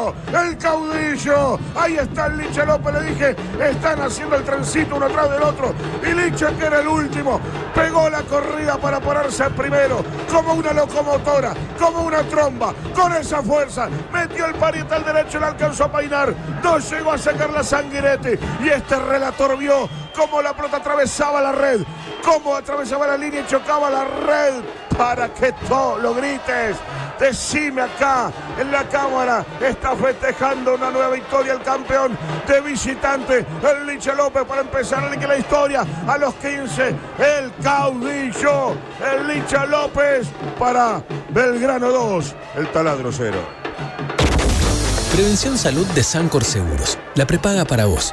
caudillo, el caudillo. Ahí está el Licha López, le dije, están haciendo el trencito uno atrás del otro. Y Licha, que era el último, pegó la corrida para ponerse el primero, como una locomotora, como una tromba, con esa fuerza. Metió el parietal derecho, le alcanzó a peinar, no llegó a sacar la Sanguinetti. Y este relator vio cómo la pelota atravesaba la red, cómo atravesaba la línea y chocaba la red. Para que tú lo grites, decime acá en la cámara, está festejando una nueva victoria el campeón de visitante, el Licha López, para empezar la historia a los 15, el caudillo, el Licha López, para Belgrano 2, el Taladro 0. Prevención Salud de Sancor Seguros, la prepaga para vos.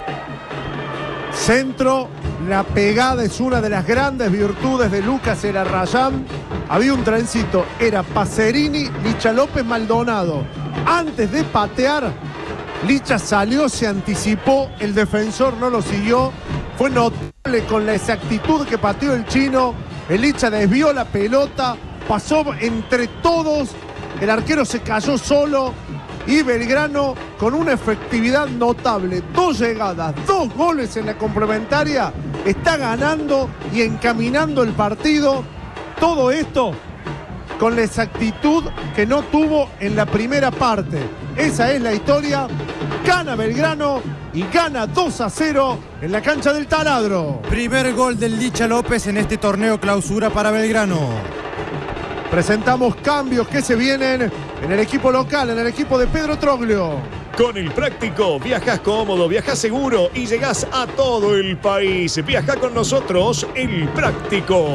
Centro, la pegada es una de las grandes virtudes de Lucas Elarrayán. Había un trencito, era Pacerini, Licha López, Maldonado. Antes de patear, Licha salió, se anticipó, el defensor no lo siguió. Fue notable con la exactitud que pateó el chino. El Licha desvió la pelota, pasó entre todos, el arquero se cayó solo. Y Belgrano con una efectividad notable, 2 llegadas, 2 goles en la complementaria, está ganando y encaminando el partido. Todo esto con la exactitud que no tuvo en la primera parte. Esa es la historia. Gana Belgrano y gana 2-0 en la cancha del Taladro. Primer gol del Licha López en este torneo clausura para Belgrano. Presentamos cambios que se vienen en el equipo local, en el equipo de Pedro Troglio. Con el Práctico viajás cómodo, viajás seguro y llegás a todo el país. Viajá con nosotros, el Práctico.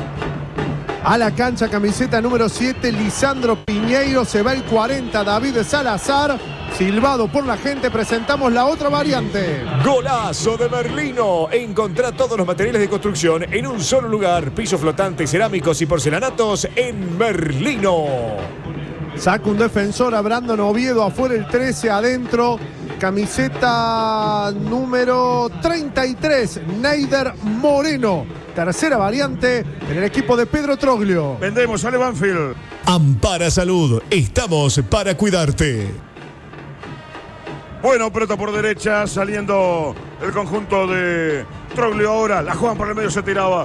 A la cancha, camiseta número 7, Lisandro Piñeiro. Se va el 40, David Salazar. Silbado por la gente, presentamos la otra variante. Golazo de Merlino. Encontrá todos los materiales de construcción en un solo lugar. Pisos flotantes, cerámicos y porcelanatos en Merlino. Saca un defensor a Brandon Oviedo, afuera el 13, adentro. Camiseta número 33, Neider Moreno. Tercera variante en el equipo de Pedro Troglio. Vendemos, sale Banfield. Ampara Salud, estamos para cuidarte. Bueno, pelota por derecha, saliendo el conjunto de Troglio ahora. La juegan por el medio, se tiraba.